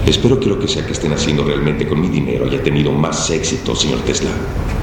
Espero que lo que sea que estén haciendo realmente con mi dinero haya tenido más éxito, señor Tesla.